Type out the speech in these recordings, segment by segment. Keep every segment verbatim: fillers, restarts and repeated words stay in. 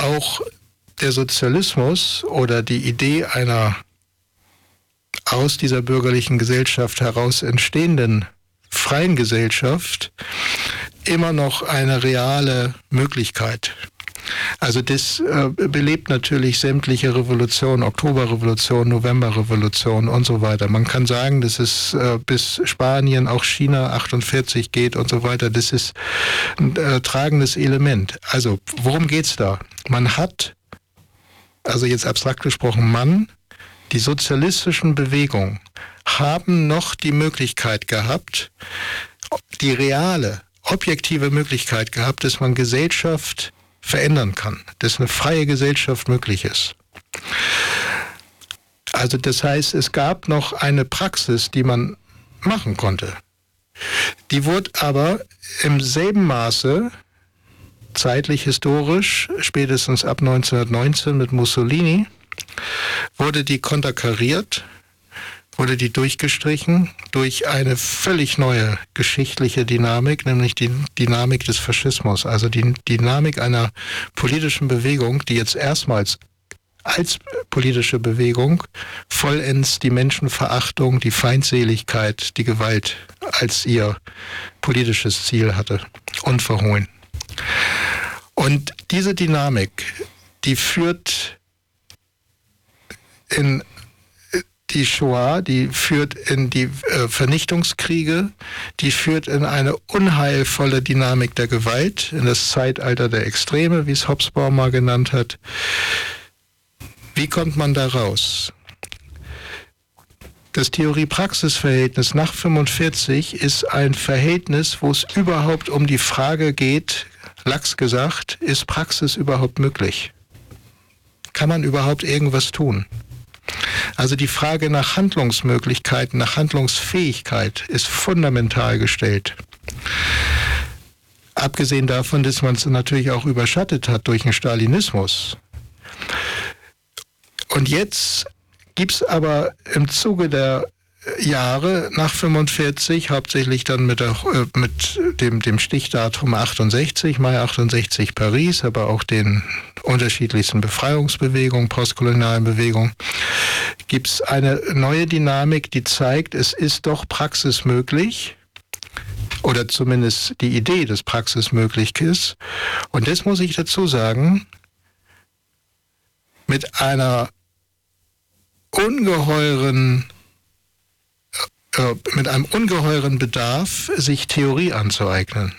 auch der Sozialismus oder die Idee einer aus dieser bürgerlichen Gesellschaft heraus entstehenden freien Gesellschaft immer noch eine reale Möglichkeit. Also das äh, belebt natürlich sämtliche Revolutionen, Oktoberrevolution, Novemberrevolution und so weiter. Man kann sagen, dass es äh, bis Spanien, auch China achtundvierzig geht und so weiter. Das ist ein äh, tragendes Element. Also worum geht's da? Man hat, also jetzt abstrakt gesprochen, Mann, die sozialistischen Bewegungen haben noch die Möglichkeit gehabt, die reale, objektive Möglichkeit gehabt, dass man Gesellschaft verändern kann, dass eine freie Gesellschaft möglich ist. Also das heißt, es gab noch eine Praxis, die man machen konnte. Die wurde aber im selben Maße, zeitlich historisch, spätestens ab neunzehnhundertneunzehn mit Mussolini, wurde die konterkariert, wurde die durchgestrichen durch eine völlig neue geschichtliche Dynamik, nämlich die Dynamik des Faschismus, also die Dynamik einer politischen Bewegung, die jetzt erstmals als politische Bewegung vollends die Menschenverachtung, die Feindseligkeit, die Gewalt als ihr politisches Ziel hatte, unverhohlen. Und diese Dynamik, die führt in die Shoah, die führt in die äh, Vernichtungskriege, die führt in eine unheilvolle Dynamik der Gewalt, in das Zeitalter der Extreme, wie es Hobsbawm mal genannt hat. Wie kommt man da raus? Das Theorie-Praxis-Verhältnis nach fünfundvierzig ist ein Verhältnis, wo es überhaupt um die Frage geht, lax gesagt, ist Praxis überhaupt möglich? Kann man überhaupt irgendwas tun? Also die Frage nach Handlungsmöglichkeiten, nach Handlungsfähigkeit ist fundamental gestellt. Abgesehen davon, dass man es natürlich auch überschattet hat durch den Stalinismus. Und jetzt gibt es aber im Zuge der Jahre nach fünfundvierzig, hauptsächlich dann mit, der, mit dem, dem Stichdatum achtundsechzig, Mai achtundsechzig Paris, aber auch den unterschiedlichsten Befreiungsbewegungen, postkolonialen Bewegungen, gibt es eine neue Dynamik, die zeigt, es ist doch Praxis möglich, oder zumindest die Idee, dass Praxis möglich ist. Und das muss ich dazu sagen, mit einer ungeheuren mit einem ungeheuren Bedarf, sich Theorie anzueignen.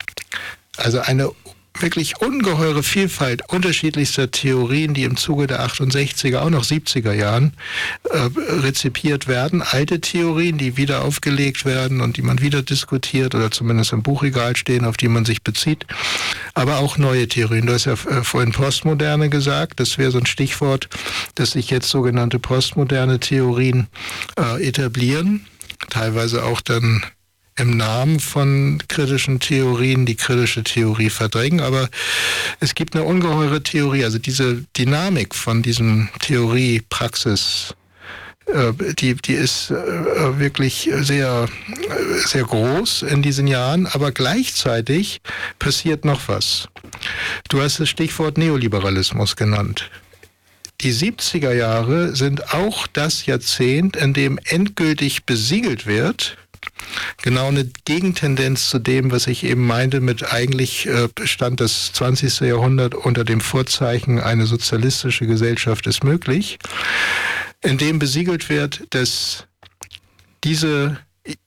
Also eine wirklich ungeheure Vielfalt unterschiedlichster Theorien, die im Zuge der achtundsechziger, auch noch siebziger Jahren äh, rezipiert werden. Alte Theorien, die wieder aufgelegt werden und die man wieder diskutiert oder zumindest im Buchregal stehen, auf die man sich bezieht. Aber auch neue Theorien. Du hast ja äh, vorhin Postmoderne gesagt. Das wäre so ein Stichwort, dass sich jetzt sogenannte postmoderne Theorien äh, etablieren. Teilweise auch dann im Namen von kritischen Theorien die kritische Theorie verdrängen. Aber es gibt eine ungeheure Theorie, also diese Dynamik von diesem Theorie-Praxis, äh, die, die ist äh, wirklich sehr, sehr groß in diesen Jahren. Aber gleichzeitig passiert noch was. Du hast das Stichwort Neoliberalismus genannt. Die siebziger Jahre sind auch das Jahrzehnt, in dem endgültig besiegelt wird, genau eine Gegentendenz zu dem, was ich eben meinte, mit eigentlich äh, stand das zwanzigste Jahrhundert unter dem Vorzeichen, eine sozialistische Gesellschaft ist möglich, in dem besiegelt wird, dass diese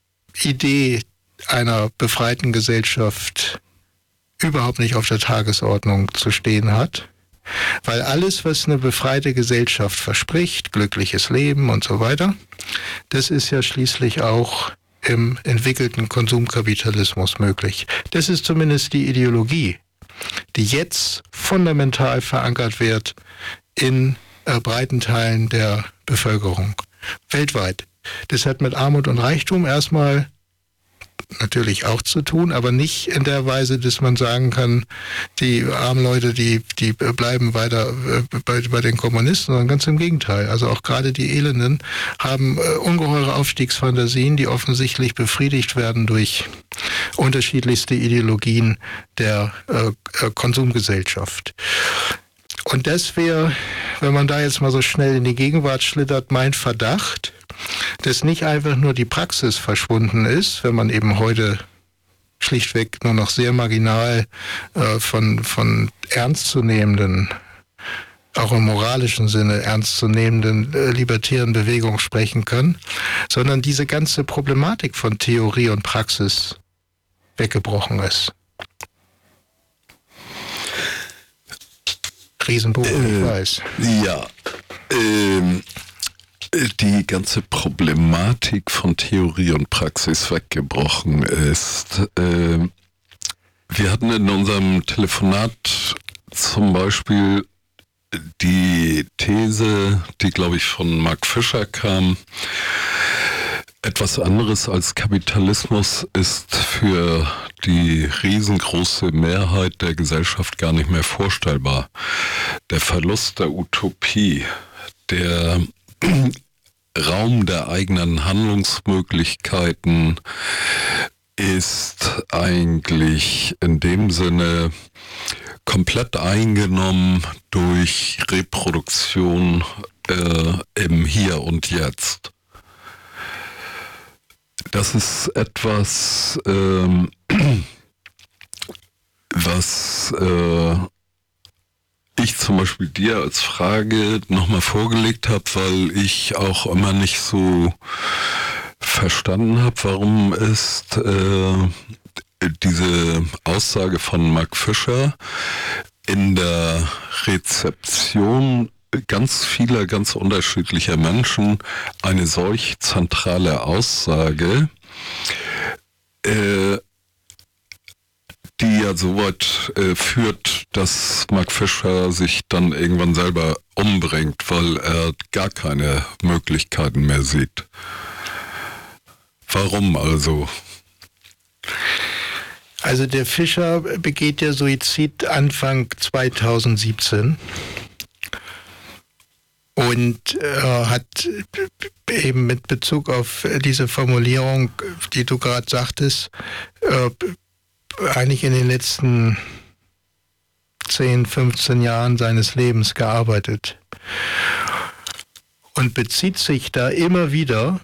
Idee einer befreiten Gesellschaft überhaupt nicht auf der Tagesordnung zu stehen hat. Weil alles, was eine befreite Gesellschaft verspricht, glückliches Leben und so weiter, das ist ja schließlich auch im entwickelten Konsumkapitalismus möglich. Das ist zumindest die Ideologie, die jetzt fundamental verankert wird in äh, breiten Teilen der Bevölkerung, weltweit. Das hat mit Armut und Reichtum erstmal natürlich auch zu tun, aber nicht in der Weise, dass man sagen kann, die armen Leute, die, die bleiben weiter bei, bei den Kommunisten, sondern ganz im Gegenteil. Also auch gerade die Elenden haben äh, ungeheure Aufstiegsfantasien, die offensichtlich befriedigt werden durch unterschiedlichste Ideologien der äh, Konsumgesellschaft. Und das wäre, wenn man da jetzt mal so schnell in die Gegenwart schlittert, mein Verdacht, dass nicht einfach nur die Praxis verschwunden ist, wenn man eben heute schlichtweg nur noch sehr marginal äh, von, von ernstzunehmenden, auch im moralischen Sinne ernstzunehmenden äh, libertären Bewegungen sprechen kann, sondern diese ganze Problematik von Theorie und Praxis weggebrochen ist. Riesenbuch, äh, ich weiß. Ja, ähm, die ganze Problematik von Theorie und Praxis weggebrochen ist. Äh, wir hatten in unserem Telefonat zum Beispiel die These, die glaube ich von Mark Fisher kam, etwas anderes als Kapitalismus ist für die riesengroße Mehrheit der Gesellschaft gar nicht mehr vorstellbar. Der Verlust der Utopie, der Raum der eigenen Handlungsmöglichkeiten ist eigentlich in dem Sinne komplett eingenommen durch Reproduktion äh, im Hier und Jetzt. Das ist etwas, ähm, was äh, ich zum Beispiel dir als Frage nochmal vorgelegt habe, weil ich auch immer nicht so verstanden habe, warum ist äh, diese Aussage von Mark Fisher in der Rezeption ganz vieler, ganz unterschiedlicher Menschen eine solch zentrale Aussage, äh, die ja so weit äh, führt, dass Mark Fisher sich dann irgendwann selber umbringt, weil er gar keine Möglichkeiten mehr sieht. Warum also? Also der Fischer begeht ja Suizid Anfang zweitausendsiebzehn und äh, hat eben mit Bezug auf diese Formulierung, die du gerade sagtest, äh, eigentlich in den letzten zehn, fünfzehn Jahren seines Lebens gearbeitet und bezieht sich da immer wieder,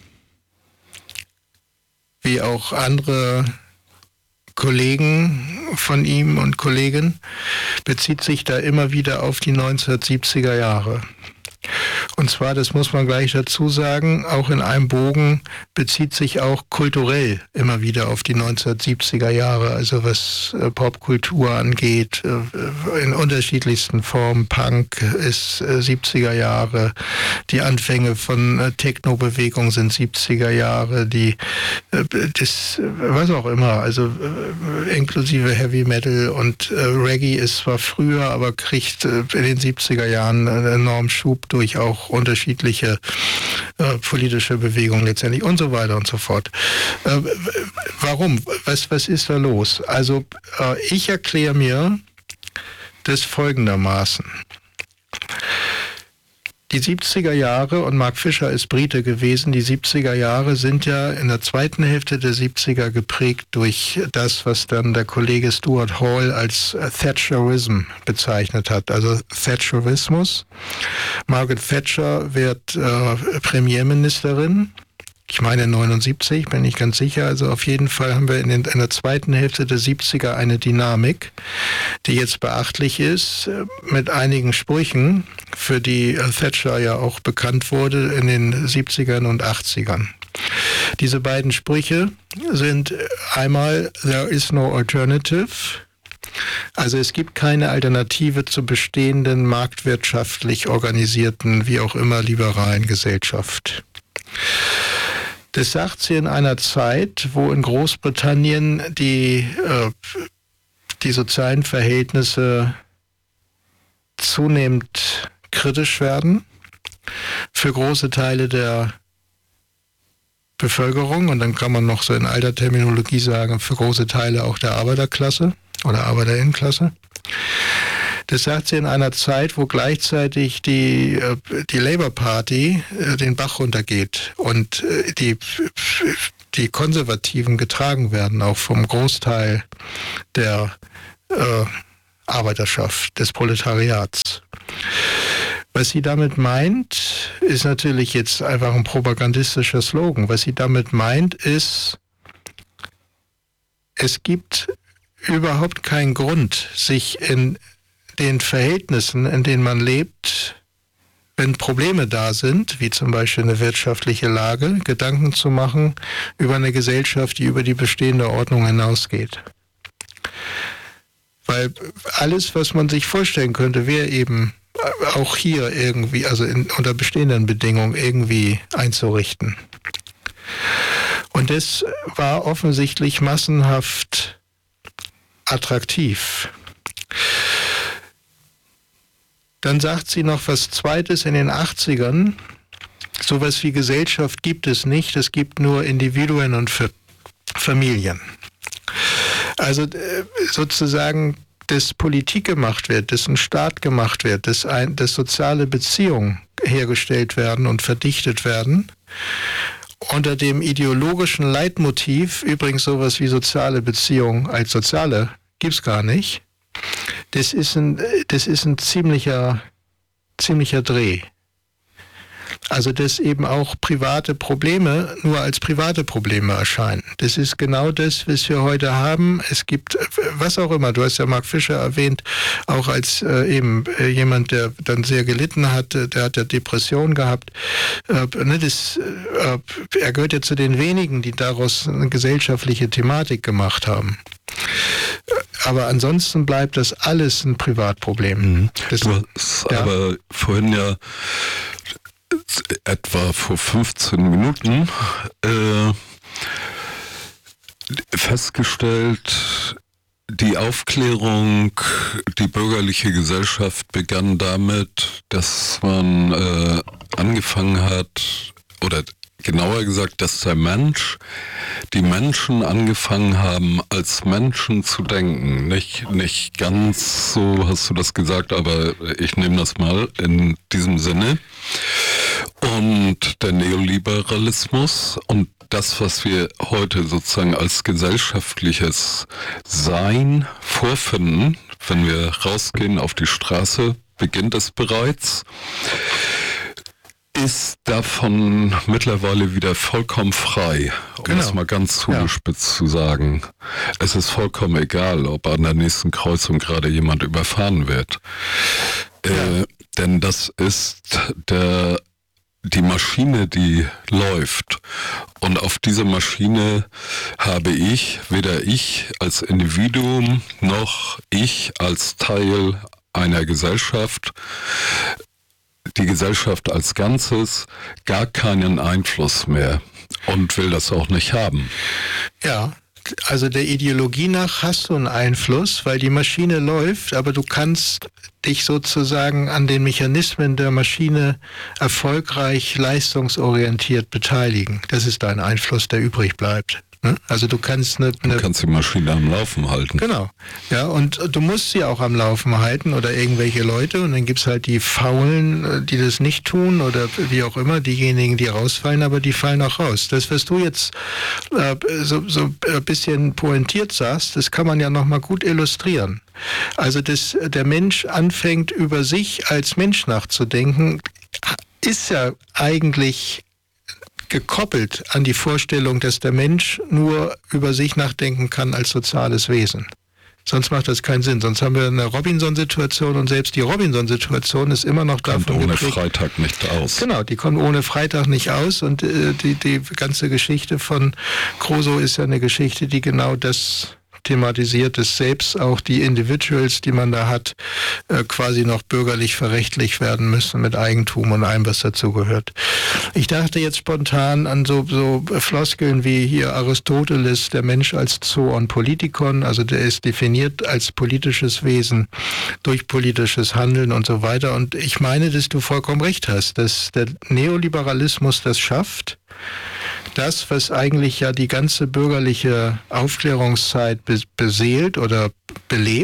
wie auch andere Kollegen von ihm und Kollegen, bezieht sich da immer wieder auf die neunzehnhundertsiebziger Jahre. Und zwar, das muss man gleich dazu sagen, auch in einem Bogen bezieht sich auch kulturell immer wieder auf die neunzehnhundertsiebziger Jahre, also was äh, Popkultur angeht, äh, in unterschiedlichsten Formen. Punk ist äh, siebziger Jahre, die Anfänge von äh, Techno-Bewegung sind siebziger Jahre, die, äh, das, äh, was auch immer, also äh, inklusive Heavy Metal und äh, Reggae ist zwar früher, aber kriegt äh, in den siebziger Jahren einen enormen Schub durch auch unterschiedliche äh, politische Bewegungen letztendlich und so weiter und so fort. Äh, warum? Was, was ist da los? Also äh, ich erkläre mir das folgendermaßen. Die siebziger Jahre, und Mark Fisher ist Brite gewesen, die siebziger Jahre sind ja in der zweiten Hälfte der siebziger geprägt durch das, was dann der Kollege Stuart Hall als Thatcherism bezeichnet hat, also Thatcherismus. Margaret Thatcher wird äh, Premierministerin. Ich meine neunundsiebzig, bin ich ganz sicher. Also auf jeden Fall haben wir in, den, in der zweiten Hälfte der siebziger eine Dynamik, die jetzt beachtlich ist, mit einigen Sprüchen, für die Thatcher ja auch bekannt wurde in den siebzigern und achtzigern. Diese beiden Sprüche sind einmal, there is no alternative. Also es gibt keine Alternative zur bestehenden marktwirtschaftlich organisierten, wie auch immer, liberalen Gesellschaft. Das sagt sie in einer Zeit, wo in Großbritannien die, äh, die sozialen Verhältnisse zunehmend kritisch werden für große Teile der Bevölkerung, und dann kann man noch so in alter Terminologie sagen, für große Teile auch der Arbeiterklasse oder Arbeiterinnenklasse. Das sagt sie in einer Zeit, wo gleichzeitig die, die Labour Party den Bach runtergeht und die, die Konservativen getragen werden, auch vom Großteil der äh, Arbeiterschaft, des Proletariats. Was sie damit meint, ist natürlich jetzt einfach ein propagandistischer Slogan. Was sie damit meint, ist, es gibt überhaupt keinen Grund, sich in den Verhältnissen, in denen man lebt, wenn Probleme da sind, wie zum Beispiel eine wirtschaftliche Lage, Gedanken zu machen über eine Gesellschaft, die über die bestehende Ordnung hinausgeht. Weil alles, was man sich vorstellen könnte, wäre eben auch hier irgendwie, also in, unter bestehenden Bedingungen irgendwie einzurichten. Und das war offensichtlich massenhaft attraktiv. Dann sagt sie noch was Zweites in den achtzigern. Sowas wie Gesellschaft gibt es nicht, es gibt nur Individuen und Familien. Also sozusagen, dass Politik gemacht wird, dass ein Staat gemacht wird, dass, ein, dass soziale Beziehungen hergestellt werden und verdichtet werden, unter dem ideologischen Leitmotiv, übrigens sowas wie soziale Beziehungen als soziale gibt es gar nicht, das ist ein, das ist ein ziemlicher, ziemlicher Dreh. Also dass eben auch private Probleme nur als private Probleme erscheinen. Das ist genau das, was wir heute haben. Es gibt, was auch immer, du hast ja Mark Fisher erwähnt, auch als äh, eben äh, jemand, der dann sehr gelitten hat, äh, der hat ja Depression gehabt. Äh, ne, das, äh, er gehört ja zu den wenigen, die daraus eine gesellschaftliche Thematik gemacht haben. Aber ansonsten bleibt das alles ein Privatproblem. Mhm. Das, du hast ja. aber vorhin ja etwa vor fünfzehn Minuten äh, festgestellt, die Aufklärung, die bürgerliche Gesellschaft begann damit, dass man äh, angefangen hat, oder genauer gesagt, dass der Mensch, die Menschen angefangen haben, als Menschen zu denken. Nicht, nicht ganz so hast du das gesagt, aber ich nehme das mal in diesem Sinne. Und der Neoliberalismus und das, was wir heute sozusagen als gesellschaftliches Sein vorfinden, wenn wir rausgehen auf die Straße, beginnt es bereits, ist davon mittlerweile wieder vollkommen frei, um genau. das mal ganz zugespitzt ja. zu sagen. Es ist vollkommen egal, ob an der nächsten Kreuzung gerade jemand überfahren wird. Ja. Äh, denn das ist der die Maschine, die läuft. Und auf diese Maschine habe ich, weder ich als Individuum noch ich als Teil einer Gesellschaft, die Gesellschaft als Ganzes, gar keinen Einfluss mehr und will das auch nicht haben. Ja. Also der Ideologie nach hast du einen Einfluss, weil die Maschine läuft, aber du kannst dich sozusagen an den Mechanismen der Maschine erfolgreich leistungsorientiert beteiligen. Das ist dein Einfluss, der übrig bleibt. Also du kannst eine, eine du kannst die Maschine am Laufen halten. Genau. Ja, und du musst sie auch am Laufen halten oder irgendwelche Leute und dann gibt's halt die Faulen, die das nicht tun oder wie auch immer, diejenigen, die rausfallen, aber die fallen auch raus. Das, was du jetzt äh, so, so ein bisschen pointiert sagst, das kann man ja nochmal gut illustrieren. Also, dass der Mensch anfängt, über sich als Mensch nachzudenken, ist ja eigentlich gekoppelt an die Vorstellung, dass der Mensch nur über sich nachdenken kann als soziales Wesen. Sonst macht das keinen Sinn. Sonst haben wir eine Robinson-Situation und selbst die Robinson-Situation ist immer noch davon kommt ohne geprägt. Freitag nicht aus. Genau, die kommt ohne Freitag nicht aus und äh, die, die ganze Geschichte von Crusoe ist ja eine Geschichte, die genau das thematisiert, dass selbst auch die Individuals, die man da hat, äh, quasi noch bürgerlich verrechtlicht werden müssen mit Eigentum und allem, was dazugehört. Ich dachte jetzt spontan an so, so Floskeln wie hier Aristoteles, der Mensch als Zoon Politikon, also der ist definiert als politisches Wesen durch politisches Handeln und so weiter. Und ich meine, dass du vollkommen recht hast, dass der Neoliberalismus das schafft, das, was eigentlich ja die ganze bürgerliche Aufklärungszeit be- beseelt oder belebt,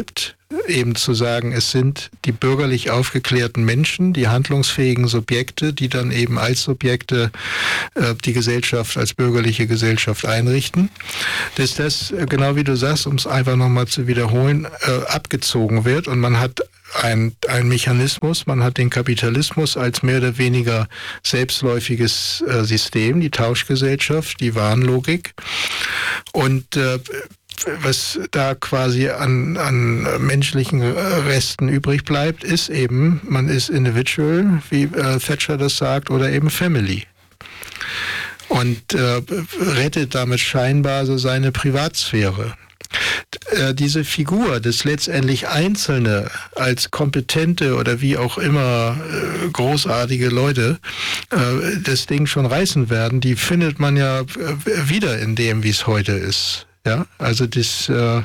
eben zu sagen, es sind die bürgerlich aufgeklärten Menschen, die handlungsfähigen Subjekte, die dann eben als Subjekte äh, die Gesellschaft als bürgerliche Gesellschaft einrichten, dass das, äh, genau wie du sagst, um es einfach nochmal zu wiederholen, äh, abgezogen wird und man hat ein, ein Mechanismus, man hat den Kapitalismus als mehr oder weniger selbstläufiges äh, System, die Tauschgesellschaft, die Warenlogik und äh, was da quasi an, an menschlichen Resten übrig bleibt, ist eben, man ist individual, wie äh, Thatcher das sagt, oder eben family. Und äh, rettet damit scheinbar so seine Privatsphäre. Äh, diese Figur des letztendlich Einzelne als kompetente oder wie auch immer äh, großartige Leute äh, das Ding schon reißen werden, die findet man ja äh, wieder in dem, wie es heute ist. Ja, also das äh,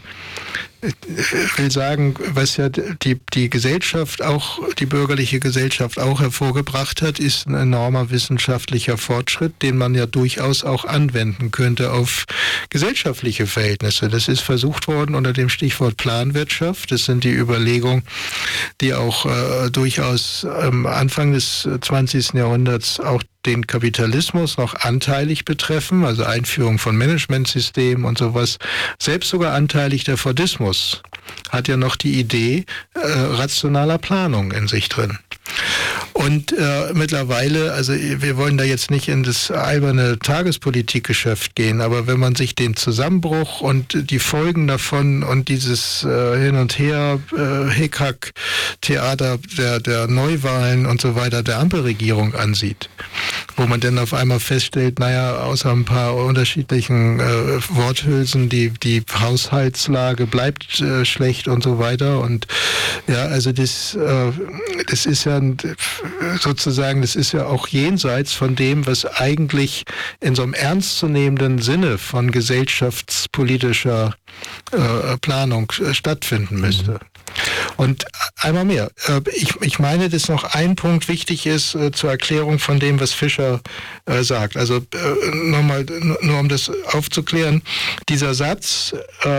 ich will sagen, was ja die, die Gesellschaft auch, die bürgerliche Gesellschaft auch hervorgebracht hat, ist ein enormer wissenschaftlicher Fortschritt, den man ja durchaus auch anwenden könnte auf gesellschaftliche Verhältnisse. Das ist versucht worden unter dem Stichwort Planwirtschaft. Das sind die Überlegungen, die auch äh, durchaus am Anfang des zwanzigsten Jahrhunderts auch den Kapitalismus noch anteilig betreffen, also Einführung von Managementsystemen und sowas. Selbst sogar anteilig der Fordismus hat ja noch die Idee äh, rationaler Planung in sich drin. Und äh, mittlerweile, also wir wollen da jetzt nicht in das alberne Tagespolitikgeschäft gehen, aber wenn man sich den Zusammenbruch und die Folgen davon und dieses äh, Hin und Her, äh, Hickhack-Theater der, der Neuwahlen und so weiter der Ampelregierung ansieht, wo man dann auf einmal feststellt, naja, außer ein paar unterschiedlichen äh, Worthülsen, die, die Haushaltslage bleibt äh, schlecht und so weiter. Und ja, also das, äh, das ist ja sozusagen, das ist ja auch jenseits von dem, was eigentlich in so einem ernstzunehmenden Sinne von gesellschaftspolitischer äh, Planung äh, stattfinden müsste. Mhm. Und einmal mehr, äh, ich, ich meine, dass noch ein Punkt wichtig ist äh, zur Erklärung von dem, was Fischer äh, sagt. Also äh, nochmal, nur um das aufzuklären, dieser Satz äh,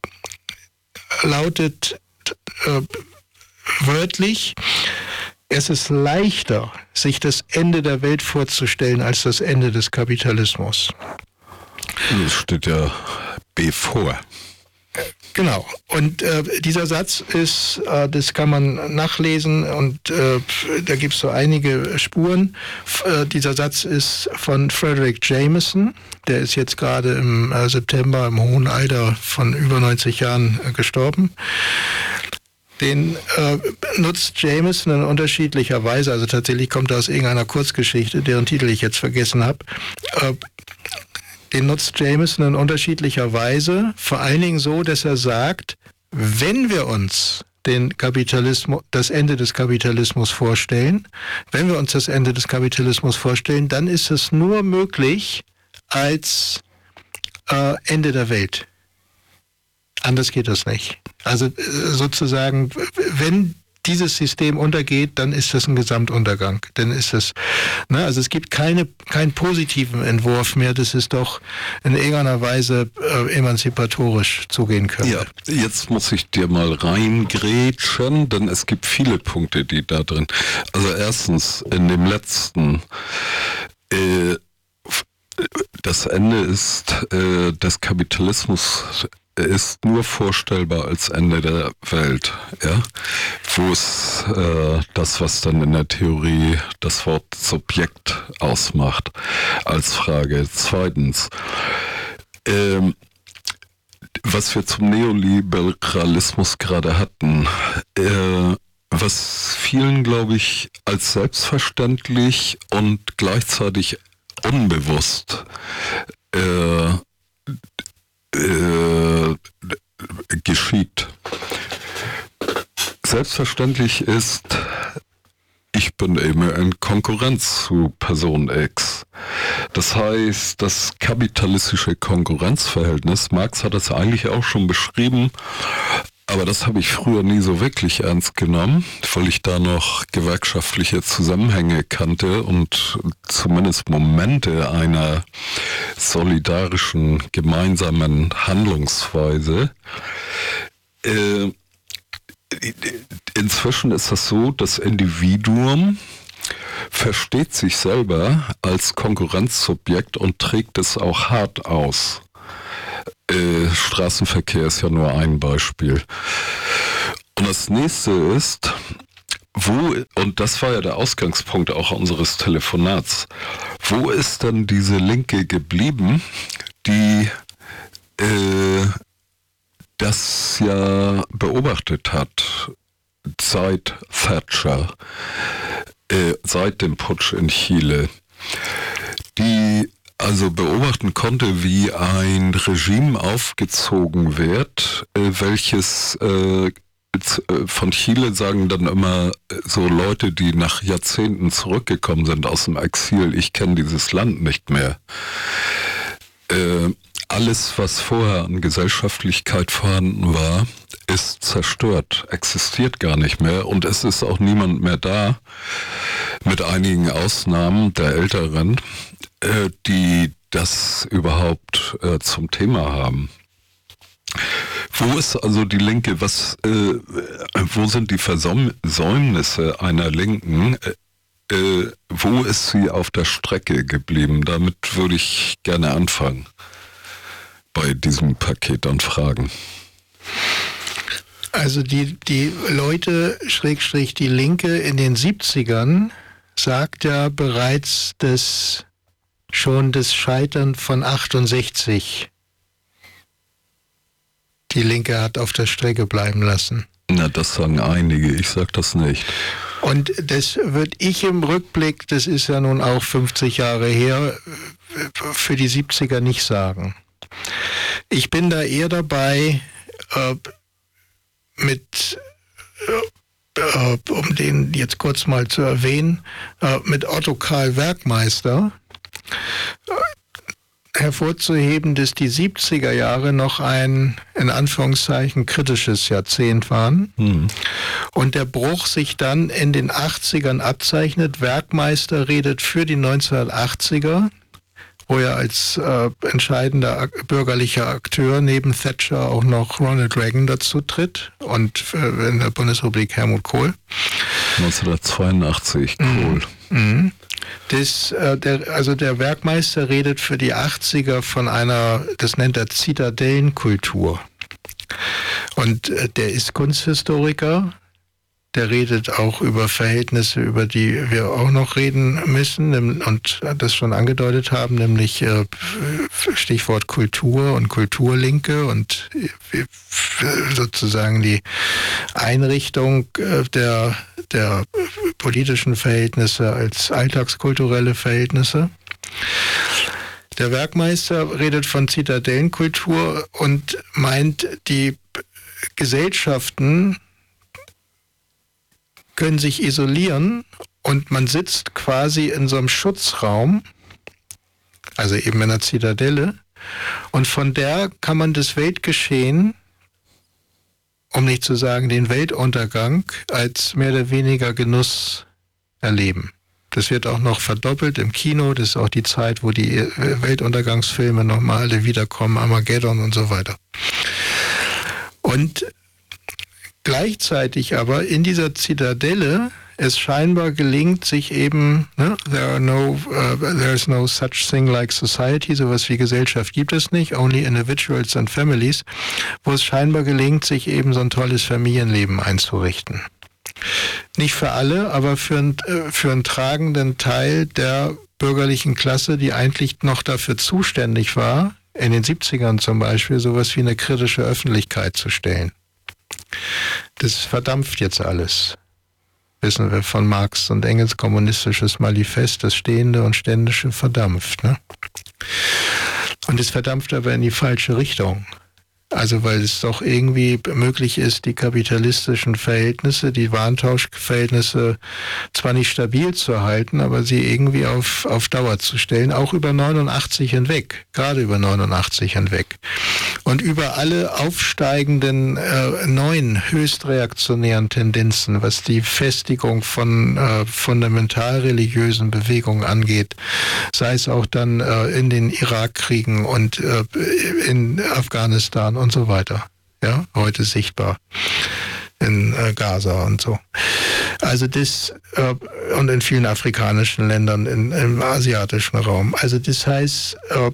lautet äh, wörtlich: Es ist leichter, sich das Ende der Welt vorzustellen, als das Ende des Kapitalismus. Das steht ja bevor. Genau. Und äh, dieser Satz ist, äh, das kann man nachlesen und äh, da gibt es so einige Spuren. F- äh, dieser Satz ist von Frederick Jameson. Der ist jetzt gerade im äh, September im hohen Alter von über neunzig Jahren äh, gestorben. Den äh, nutzt Jameson in unterschiedlicher Weise, also tatsächlich kommt er aus irgendeiner Kurzgeschichte, deren Titel ich jetzt vergessen habe. Äh, den nutzt Jameson in unterschiedlicher Weise, vor allen Dingen so, dass er sagt, wenn wir uns den Kapitalismus, das Ende des Kapitalismus vorstellen, wenn wir uns das Ende des Kapitalismus vorstellen, dann ist es nur möglich als äh, Ende der Welt. Anders geht das nicht. Also sozusagen, wenn dieses System untergeht, dann ist das ein Gesamtuntergang. Dann ist das, ne, also es gibt keine, keinen positiven Entwurf mehr, dass es doch in irgendeiner Weise äh, emanzipatorisch zugehen könnte. Ja, jetzt muss ich dir mal reingrätschen, denn es gibt viele Punkte, die da drin. Also erstens, in dem letzten, äh, das Ende ist äh, des Kapitalismus ist nur vorstellbar als Ende der Welt, ja, wo es äh, das, was dann in der Theorie das Wort Subjekt ausmacht, als Frage. Zweitens, ähm, was wir zum Neoliberalismus gerade hatten, äh, was vielen, glaube ich, als selbstverständlich und gleichzeitig unbewusst äh, Äh, geschieht. Selbstverständlich ist, ich bin eben in Konkurrenz zu Person X. Das heißt, das kapitalistische Konkurrenzverhältnis, Marx hat das eigentlich auch schon beschrieben, aber das habe ich früher nie so wirklich ernst genommen, weil ich da noch gewerkschaftliche Zusammenhänge kannte und zumindest Momente einer solidarischen gemeinsamen Handlungsweise. Äh, inzwischen ist das so, das Individuum versteht sich selber als Konkurrenzsubjekt und trägt es auch hart aus. Äh, Straßenverkehr ist ja nur ein Beispiel. Und das nächste ist, wo, und das war ja der Ausgangspunkt auch unseres Telefonats, wo ist denn diese Linke geblieben, die äh, das ja beobachtet hat seit Thatcher, äh, seit dem Putsch in Chile, die also beobachten konnte, wie ein Regime aufgezogen wird, äh, welches äh, von Chile sagen dann immer so Leute, die nach Jahrzehnten zurückgekommen sind aus dem Exil, ich kenne dieses Land nicht mehr. Äh, alles, was vorher an Gesellschaftlichkeit vorhanden war, ist zerstört, existiert gar nicht mehr und es ist auch niemand mehr da, mit einigen Ausnahmen der Älteren, äh, die das überhaupt äh, zum Thema haben. Wo ist also die Linke, was, äh, wo sind die Versäumnisse einer Linken, äh, äh, wo ist sie auf der Strecke geblieben? Damit würde ich gerne anfangen, bei diesem Paket an Fragen. Also die, die Leute, Schrägstrich die Linke in den siebzigern, sagt ja bereits das, schon das Scheitern von achtundsechzig. Die Linke hat auf der Strecke bleiben lassen. Na, das sagen einige, ich sag das nicht. Und das würde ich im Rückblick, das ist ja nun auch fünfzig Jahre her, für die siebziger nicht sagen. Ich bin da eher dabei, äh, mit, äh, um den jetzt kurz mal zu erwähnen, äh, mit Otto Karl Werkmeister, äh, hervorzuheben, dass die siebziger Jahre noch ein, in Anführungszeichen, kritisches Jahrzehnt waren. Mhm. Und der Bruch sich dann in den achtzigern abzeichnet. Werkmeister redet für die neunzehnhundertachtziger, wo er als äh, entscheidender bürgerlicher Akteur neben Thatcher auch noch Ronald Reagan dazu tritt und äh, in der Bundesrepublik Helmut Kohl. neunzehnhundertzweiundachtzig, Kohl. Mhm. Das, äh, der, also der Werkmeister redet für die achtziger von einer, das nennt er Zitadellenkultur. Und äh, der ist Kunsthistoriker, der redet auch über Verhältnisse, über die wir auch noch reden müssen und das schon angedeutet haben, nämlich äh, Stichwort Kultur und Kulturlinke und äh, sozusagen die Einrichtung äh, der, der politischen Verhältnisse als alltagskulturelle Verhältnisse. Der Werkmeister redet von Zitadellenkultur und meint, die Gesellschaften können sich isolieren und man sitzt quasi in so einem Schutzraum, also eben in einer Zitadelle, und von der kann man das Weltgeschehen, um nicht zu sagen den Weltuntergang, als mehr oder weniger Genuss erleben. Das wird auch noch verdoppelt im Kino, das ist auch die Zeit, wo die Weltuntergangsfilme nochmal alle wiederkommen, Armageddon und so weiter. Und gleichzeitig aber in dieser Zitadelle es scheinbar gelingt, sich eben, ne, there are no, uh, there is no such thing like society, sowas wie Gesellschaft gibt es nicht, only individuals and families, wo es scheinbar gelingt, sich eben so ein tolles Familienleben einzurichten. Nicht für alle, aber für, ein, für einen tragenden Teil der bürgerlichen Klasse, die eigentlich noch dafür zuständig war, in den siebzigern zum Beispiel, sowas wie eine kritische Öffentlichkeit zu stellen. Das verdampft jetzt alles. Wissen wir von Marx und Engels kommunistisches Manifest, das Stehende und Ständische verdampft. Ne? Und es verdampft aber in die falsche Richtung. Also weil es doch irgendwie möglich ist, die kapitalistischen Verhältnisse, die Warentauschverhältnisse zwar nicht stabil zu halten, aber sie irgendwie auf, auf Dauer zu stellen, auch über neunundachtzig hinweg, gerade über neunundachtzig hinweg. Und über alle aufsteigenden äh, neuen, höchstreaktionären Tendenzen, was die Festigung von äh, fundamental religiösen Bewegungen angeht, sei es auch dann äh, in den Irakkriegen und äh, in Afghanistan und so weiter. Ja, heute sichtbar. Äh, in äh, Gaza und so. Also das, äh, und in vielen afrikanischen Ländern, in, im asiatischen Raum. Also das heißt, äh,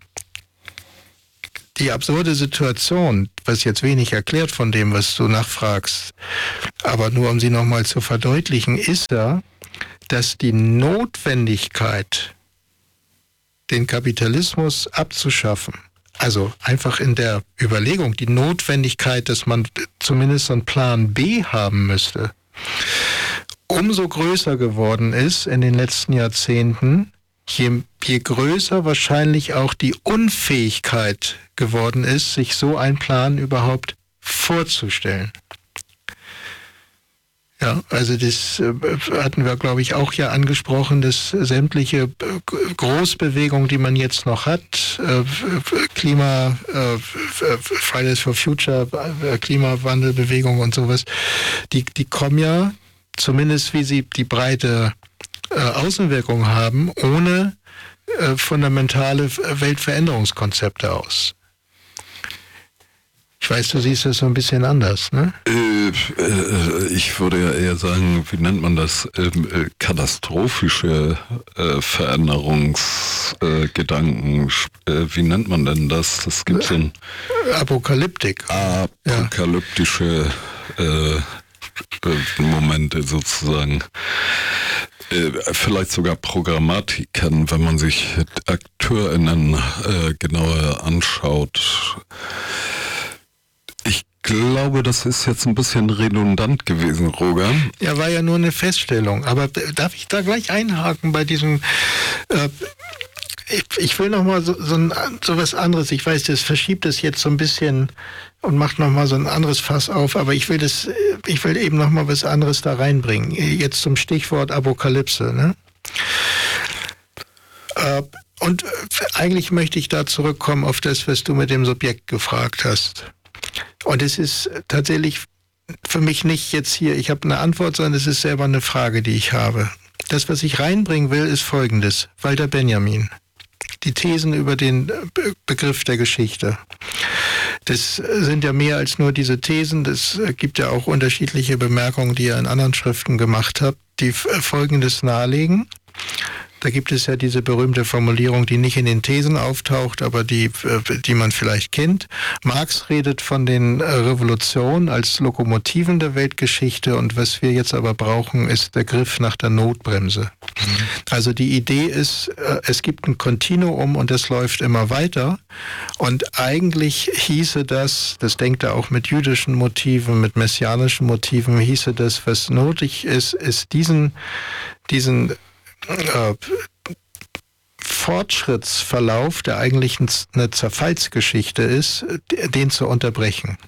die absurde Situation, was jetzt wenig erklärt von dem, was du nachfragst, aber nur um sie nochmal zu verdeutlichen, ist ja, dass die Notwendigkeit, den Kapitalismus abzuschaffen, also einfach in der Überlegung, die Notwendigkeit, dass man zumindest einen Plan B haben müsste, umso größer geworden ist in den letzten Jahrzehnten, je, je größer wahrscheinlich auch die Unfähigkeit geworden ist, sich so einen Plan überhaupt vorzustellen. Ja, also das äh, hatten wir, glaube ich, auch ja angesprochen, dass sämtliche äh, Großbewegungen, die man jetzt noch hat, äh, Klima, äh, Fridays for Future, äh, Klimawandelbewegung und sowas, die, die kommen ja, zumindest wie sie die breite äh, Außenwirkung haben, ohne äh, fundamentale Weltveränderungskonzepte aus. Ich weiß, du siehst das so ein bisschen anders, ne? Äh, äh, ich würde ja eher sagen, wie nennt man das? Ähm, äh, katastrophische äh, Veränderungsgedanken. Äh, wie nennt man denn das? Das gibt so ein Apokalyptik. Apokalyptische äh, äh, Momente sozusagen. Äh, vielleicht sogar Programmatiken, wenn man sich AkteurInnen äh, genauer anschaut. Ich glaube, das ist jetzt ein bisschen redundant gewesen, Roger. Ja, war ja nur eine Feststellung. Aber darf ich da gleich einhaken bei diesem... Äh, ich, ich will noch mal so, so, ein, so was anderes. Ich weiß, das verschiebt es jetzt so ein bisschen und macht noch mal so ein anderes Fass auf. Aber ich will das, ich will eben noch mal was anderes da reinbringen. Jetzt zum Stichwort Apokalypse. Ne? Äh, und eigentlich möchte ich da zurückkommen auf das, was du mit dem Subjekt gefragt hast. Und es ist tatsächlich für mich nicht jetzt hier, ich habe eine Antwort, sondern es ist selber eine Frage, die ich habe. Das, was ich reinbringen will, ist Folgendes. Walter Benjamin. Die Thesen über den Be- Begriff der Geschichte. Das sind ja mehr als nur diese Thesen. Das gibt ja auch unterschiedliche Bemerkungen, die er in anderen Schriften gemacht hat, die Folgendes nahelegen. Da gibt es ja diese berühmte Formulierung, die nicht in den Thesen auftaucht, aber die, die man vielleicht kennt. Marx redet von den Revolutionen als Lokomotiven der Weltgeschichte und was wir jetzt aber brauchen, ist der Griff nach der Notbremse. Mhm. Also die Idee ist, es gibt ein Kontinuum und das läuft immer weiter und eigentlich hieße das, das denkt er auch mit jüdischen Motiven, mit messianischen Motiven, hieße das, was nötig ist, ist diesen, diesen Äh, Fortschrittsverlauf, der eigentlich eine Zerfallsgeschichte ist, den zu unterbrechen.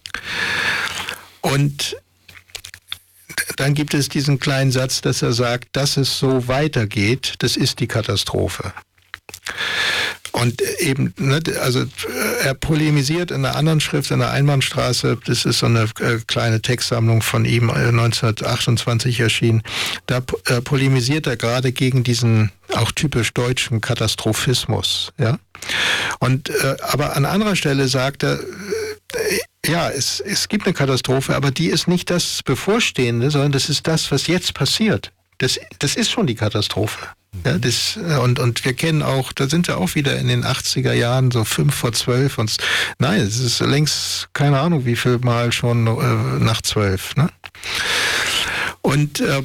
Und dann gibt es diesen kleinen Satz, dass er sagt, dass es so weitergeht, das ist die Katastrophe. Und eben, ne, also er polemisiert in einer anderen Schrift, in der Einbahnstraße, das ist so eine äh, kleine Textsammlung von ihm, äh, neunzehnhundertachtundzwanzig erschienen, da äh, polemisiert er gerade gegen diesen auch typisch deutschen Katastrophismus. Ja? Und, äh, aber an anderer Stelle sagt er, äh, ja, es, es gibt eine Katastrophe, aber die ist nicht das Bevorstehende, sondern das ist das, was jetzt passiert. Das, das ist schon die Katastrophe. Ja, das, und, und wir kennen auch, da sind wir auch wieder in den achtziger Jahren, so fünf vor zwölf. Und, nein, es ist längst, keine Ahnung, wie viel Mal schon äh, nach zwölf. Ne? Und äh,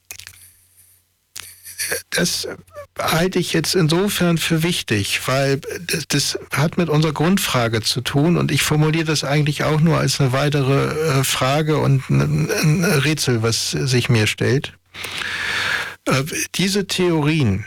das halte ich jetzt insofern für wichtig, weil das, das hat mit unserer Grundfrage zu tun und ich formuliere das eigentlich auch nur als eine weitere äh, Frage und ein, ein Rätsel, was sich mir stellt. Äh, diese Theorien,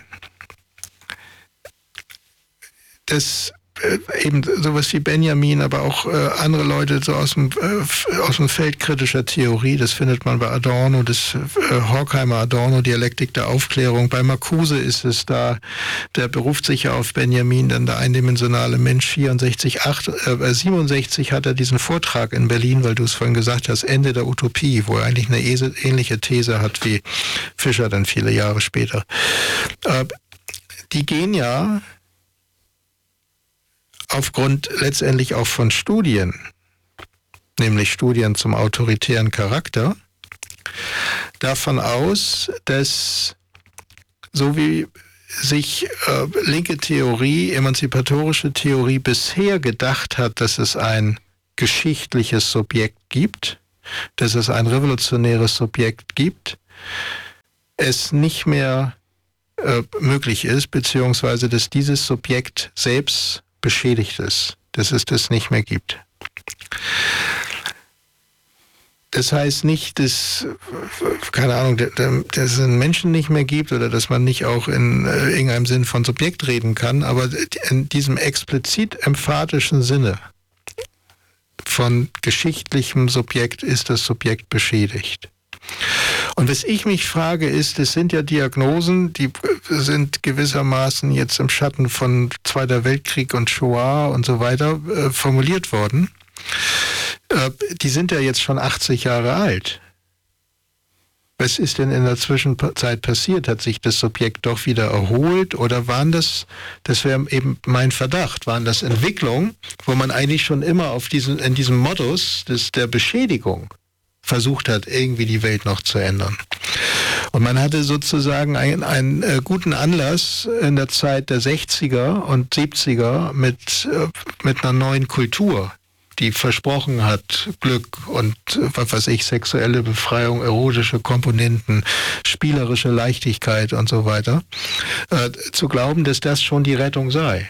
das äh, eben sowas wie Benjamin, aber auch äh, andere Leute so aus dem, äh, aus dem Feld kritischer Theorie, das findet man bei Adorno, das äh, Horkheimer Adorno, Dialektik der Aufklärung. Bei Marcuse ist es da, der beruft sich ja auf Benjamin, dann der eindimensionale Mensch, vierundsechzig, acht, äh, siebenundsechzig hat er diesen Vortrag in Berlin, weil du es vorhin gesagt hast, Ende der Utopie, wo er eigentlich eine ähnliche These hat wie Fischer dann viele Jahre später. Äh, die gehen ja aufgrund letztendlich auch von Studien, nämlich Studien zum autoritären Charakter, davon aus, dass so wie sich äh, linke Theorie, emanzipatorische Theorie bisher gedacht hat, dass es ein geschichtliches Subjekt gibt, dass es ein revolutionäres Subjekt gibt, es nicht mehr äh, möglich ist, beziehungsweise dass dieses Subjekt selbst beschädigt ist, dass es das nicht mehr gibt. Das heißt nicht, dass, keine Ahnung, dass es einen Menschen nicht mehr gibt oder dass man nicht auch in äh, irgendeinem Sinn von Subjekt reden kann, aber in diesem explizit emphatischen Sinne von geschichtlichem Subjekt ist das Subjekt beschädigt. Und was ich mich frage ist, es sind ja Diagnosen, die sind gewissermaßen jetzt im Schatten von Zweiter Weltkrieg und Shoah und so weiter äh, formuliert worden. Äh, die sind ja jetzt schon achtzig Jahre alt. Was ist denn in der Zwischenzeit passiert? Hat sich das Subjekt doch wieder erholt oder waren das, das wäre eben mein Verdacht, waren das Entwicklungen, wo man eigentlich schon immer auf diesen, in diesem Modus des, der Beschädigung versucht hat, irgendwie die Welt noch zu ändern. Und man hatte sozusagen einen, einen äh, guten Anlass in der Zeit der sechziger und siebziger mit, äh, mit einer neuen Kultur, die versprochen hat, Glück und, äh, was weiß ich, sexuelle Befreiung, erotische Komponenten, spielerische Leichtigkeit und so weiter, äh, zu glauben, dass das schon die Rettung sei.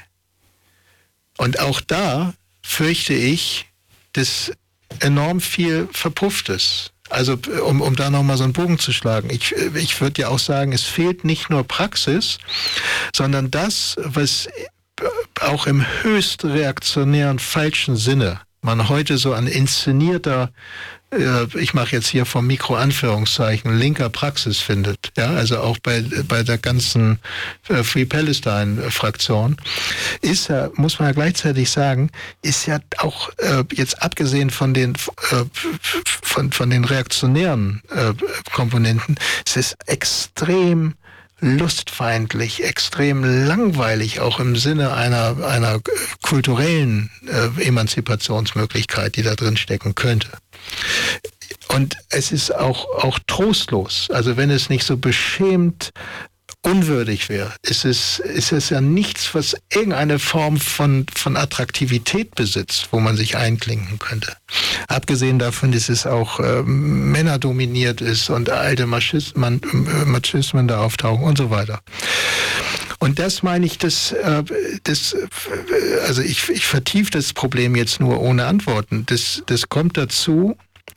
Und auch da fürchte ich, dass enorm viel Verpufftes. Also um, um da nochmal so einen Bogen zu schlagen. Ich, ich würde ja auch sagen, es fehlt nicht nur Praxis, sondern das, was auch im höchst reaktionären, falschen Sinne man heute so an inszenierter, äh, ich mache jetzt hier vom Mikro Anführungszeichen, linker Praxis findet. Ja, also auch bei, bei der ganzen äh, Free Palestine-Fraktion, ist ja, muss man ja gleichzeitig sagen, ist ja auch äh, jetzt abgesehen von den, äh, von, von den reaktionären äh, Komponenten, es ist extrem lustfeindlich, extrem langweilig, auch im Sinne einer, einer kulturellen äh, Emanzipationsmöglichkeit, die da drin stecken könnte. Und es ist auch, auch trostlos. Also wenn es nicht so beschämt unwürdig wäre, ist es, ist es ja nichts, was irgendeine Form von, von Attraktivität besitzt, wo man sich einklinken könnte. Abgesehen davon, dass es auch äh, männerdominiert ist und alte Machismen, äh, Machismen da auftauchen und so weiter. Und das meine ich, das, äh, das äh, also ich, ich vertiefe das Problem jetzt nur ohne Antworten. Das, das kommt dazu,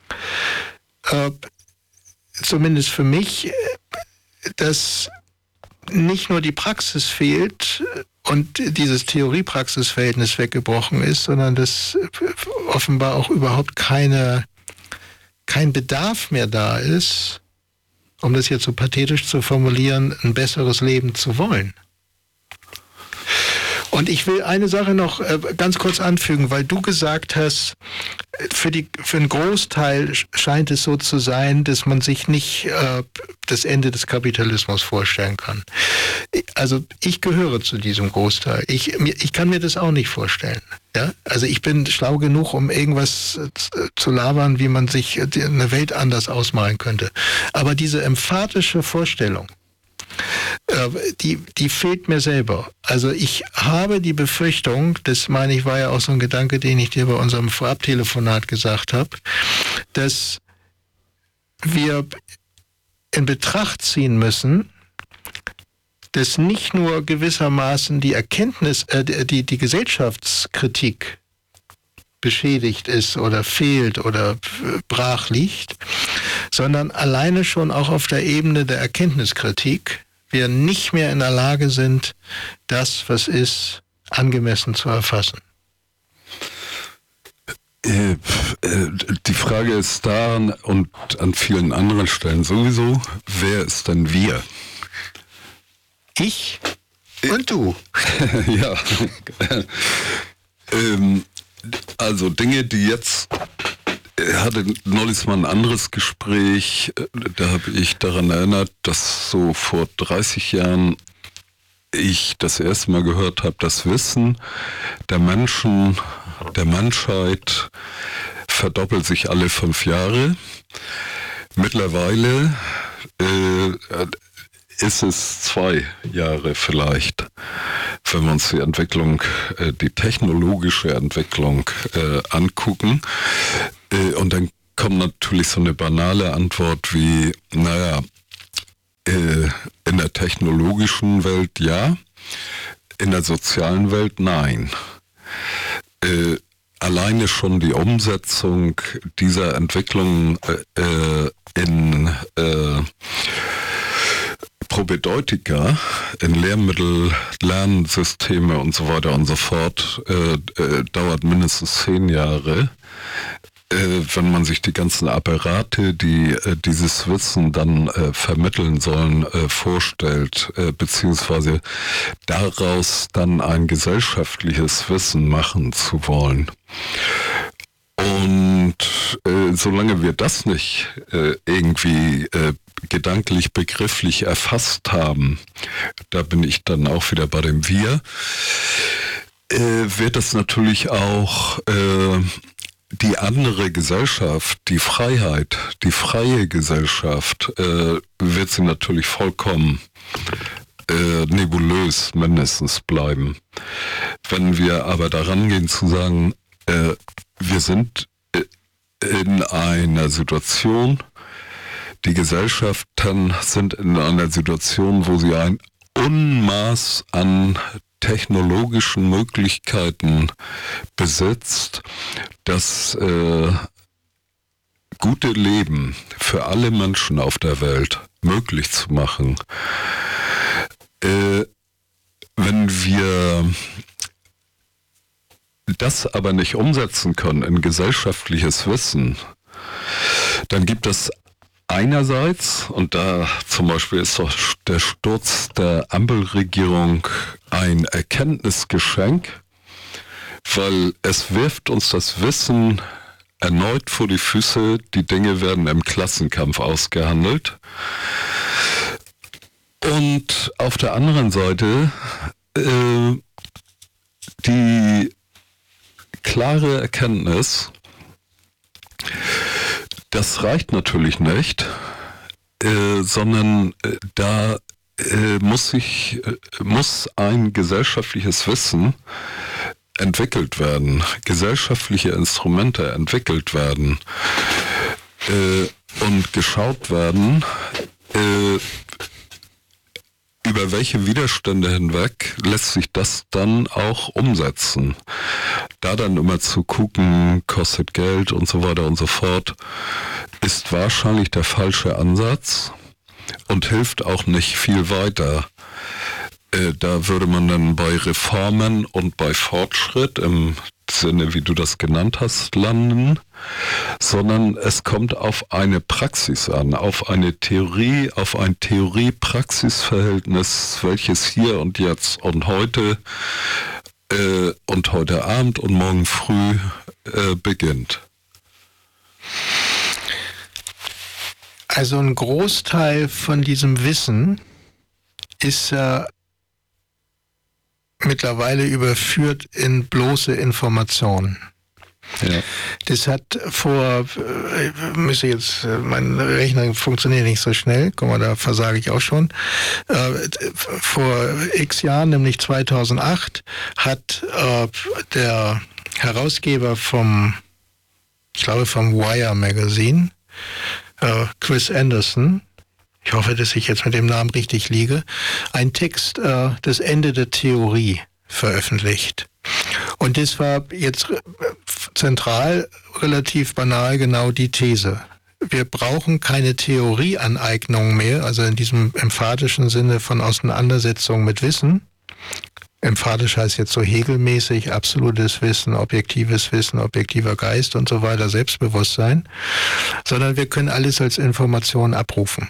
äh, zumindest für mich, dass nicht nur die Praxis fehlt und dieses Theorie-Praxis-Verhältnis weggebrochen ist, sondern dass offenbar auch überhaupt keine, kein Bedarf mehr da ist, um das jetzt so pathetisch zu formulieren, ein besseres Leben zu wollen. Und ich will eine Sache noch äh, ganz kurz anfügen, weil du gesagt hast, für, die, für einen Großteil scheint es so zu sein, dass man sich nicht äh, das Ende des Kapitalismus vorstellen kann. Also ich gehöre zu diesem Großteil. Ich, ich kann mir das auch nicht vorstellen. Ja? Also ich bin schlau genug, um irgendwas zu labern, wie man sich eine Welt anders ausmalen könnte. Aber diese emphatische Vorstellung, Die, die fehlt mir selber. Also ich habe die Befürchtung, das meine ich, war ja auch so ein Gedanke, den ich dir bei unserem Vorabtelefonat gesagt habe, dass wir in Betracht ziehen müssen, dass nicht nur gewissermaßen die Erkenntnis, äh, die, die Gesellschaftskritik beschädigt ist oder fehlt oder brach liegt, sondern alleine schon auch auf der Ebene der Erkenntniskritik wir nicht mehr in der Lage sind, das, was ist, angemessen zu erfassen. Die Frage ist da und an vielen anderen Stellen sowieso, wer ist denn wir? Ich und du. Ja. Also Dinge, die jetzt... Ich hatte neulich mal ein anderes Gespräch, da habe ich daran erinnert, dass so vor dreißig Jahren ich das erste Mal gehört habe, das Wissen der Menschen, der Menschheit verdoppelt sich alle fünf Jahre. Mittlerweile äh, ist es zwei Jahre vielleicht, wenn wir uns die Entwicklung, äh, die technologische Entwicklung äh, angucken. Äh, und dann kommt natürlich so eine banale Antwort wie, naja, äh, in der technologischen Welt ja, in der sozialen Welt nein. Äh, alleine schon die Umsetzung dieser Entwicklung äh, in äh, Propedeutika, in Lehrmittel, Lernsysteme und so weiter und so fort, äh, äh, dauert mindestens zehn Jahre. Äh, wenn man sich die ganzen Apparate, die äh, dieses Wissen dann äh, vermitteln sollen, äh, vorstellt, äh, beziehungsweise daraus dann ein gesellschaftliches Wissen machen zu wollen. Und äh, solange wir das nicht äh, irgendwie äh, gedanklich, begrifflich erfasst haben, da bin ich dann auch wieder bei dem Wir, äh, wird es natürlich auch äh, die andere Gesellschaft, die Freiheit, die freie Gesellschaft, äh, wird sie natürlich vollkommen äh, nebulös mindestens bleiben. Wenn wir aber daran gehen zu sagen, äh, wir sind äh, in einer Situation, die Gesellschaften sind in einer Situation, wo sie ein Unmaß an technologischen Möglichkeiten besitzt, das äh, gute Leben für alle Menschen auf der Welt möglich zu machen. Äh, wenn wir das aber nicht umsetzen können in gesellschaftliches Wissen, dann gibt es einerseits, und da zum Beispiel ist doch der Sturz der Ampelregierung ein Erkenntnisgeschenk, weil es wirft uns das Wissen erneut vor die Füße, die Dinge werden im Klassenkampf ausgehandelt. Und auf der anderen Seite äh, die klare Erkenntnis, das reicht natürlich nicht, äh, sondern äh, da äh, muss sich äh, muss ein gesellschaftliches Wissen entwickelt werden, gesellschaftliche Instrumente entwickelt werden äh, und geschaut werden, äh, über welche Widerstände hinweg lässt sich das dann auch umsetzen. Da dann immer zu gucken, kostet Geld und so weiter und so fort, ist wahrscheinlich der falsche Ansatz und hilft auch nicht viel weiter. Äh, da würde man dann bei Reformen und bei Fortschritt im Sinne, wie du das genannt hast, landen, sondern es kommt auf eine Praxis an, auf eine Theorie, auf ein Theorie-Praxis-Verhältnis, welches hier und jetzt und heute äh, und heute Abend und morgen früh äh, beginnt. Also ein Großteil von diesem Wissen ist ja äh, mittlerweile überführt in bloße Informationen. Ja. Das hat vor, äh, müsste jetzt, äh, mein Rechner funktioniert nicht so schnell, guck mal, da versage ich auch schon. Äh, vor x Jahren, nämlich zweitausendacht, hat äh, der Herausgeber vom, ich glaube vom Wire Magazine, äh, Chris Anderson, ich hoffe, dass ich jetzt mit dem Namen richtig liege, ein Text, äh, das Ende der Theorie, veröffentlicht. Und das war jetzt zentral, relativ banal, genau die These. Wir brauchen keine Theorieaneignung mehr, also in diesem emphatischen Sinne von Auseinandersetzung mit Wissen. Emphatisch heißt jetzt so hegelmäßig, absolutes Wissen, objektives Wissen, objektiver Geist und so weiter, Selbstbewusstsein, sondern wir können alles als Information abrufen.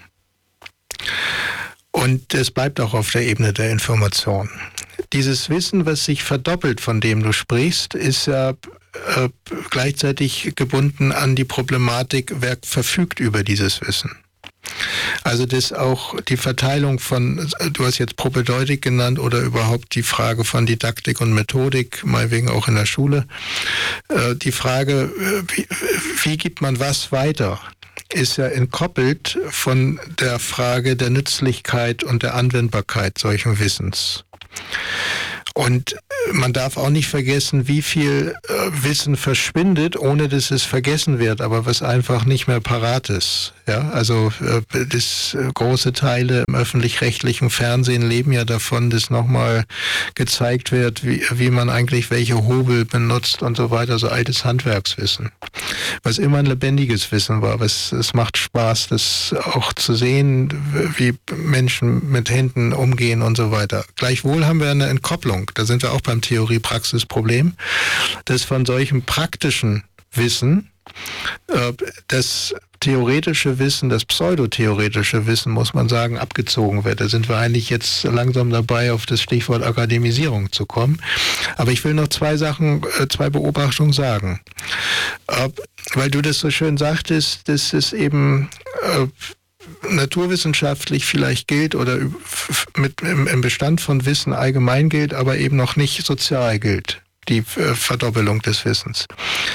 Und es bleibt auch auf der Ebene der Information. Dieses Wissen, was sich verdoppelt, von dem du sprichst, ist ja äh, gleichzeitig gebunden an die Problematik, wer verfügt über dieses Wissen. Also das auch die Verteilung von, du hast jetzt Propedeutik genannt oder überhaupt die Frage von Didaktik und Methodik, meinetwegen auch in der Schule. Die Frage, wie, wie gibt man was weiter, ist ja entkoppelt von der Frage der Nützlichkeit und der Anwendbarkeit solchen Wissens. Und man darf auch nicht vergessen, wie viel äh, Wissen verschwindet, ohne dass es vergessen wird, aber was einfach nicht mehr parat ist. Ja, also äh, das, äh, große Teile im öffentlich-rechtlichen Fernsehen leben ja davon, dass nochmal gezeigt wird, wie, wie man eigentlich welche Hobel benutzt und so weiter, so altes Handwerkswissen. Was immer ein lebendiges Wissen war. Was, es macht Spaß, das auch zu sehen, wie Menschen mit Händen umgehen und so weiter. Gleichwohl haben wir eine Entkopplung. Da sind wir auch beim Theorie-Praxis-Problem, dass von solchem praktischen Wissen äh, das theoretische Wissen, das pseudotheoretische Wissen, muss man sagen, abgezogen wird. Da sind wir eigentlich jetzt langsam dabei, auf das Stichwort Akademisierung zu kommen. Aber ich will noch zwei Sachen, äh, zwei Beobachtungen sagen. Äh, weil du das so schön sagtest, dass es eben äh, naturwissenschaftlich vielleicht gilt oder mit, im, im Bestand von Wissen allgemein gilt, aber eben noch nicht sozial gilt, die äh, Verdoppelung des Wissens.